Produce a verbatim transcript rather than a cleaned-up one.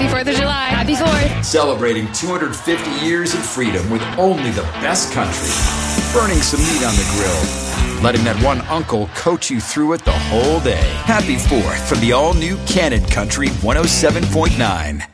Happy fourth of July. Happy fourth. Celebrating two hundred fifty years of freedom with only the best country. Burning some meat on the grill. Letting that one uncle coach you through it the whole day. Happy fourth from the all-new Cannon Country one oh seven point nine.